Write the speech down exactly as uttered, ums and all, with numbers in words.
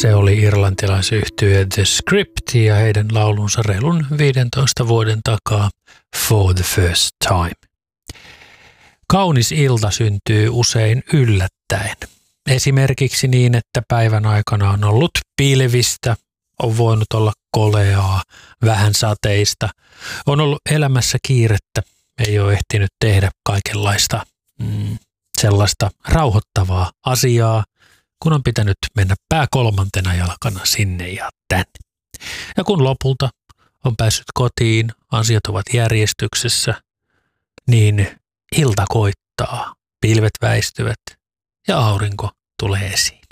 Se oli irlantilaisyhtye The Script ja heidän laulunsa reilun viidentoista vuoden takaa For the First Time. Kaunis ilta syntyy usein yllättäen. Esimerkiksi niin, että päivän aikana on ollut pilvistä, on voinut olla koleaa, vähän sateista, on ollut elämässä kiirettä, ei ole ehtinyt tehdä kaikenlaista mm, sellaista rauhoittavaa asiaa, kun on pitänyt mennä pää kolmantena jalkana sinne ja tänne. Ja kun lopulta on päässyt kotiin, asiat ovat järjestyksessä, niin ilta koittaa, pilvet väistyvät ja aurinko tulee esiin.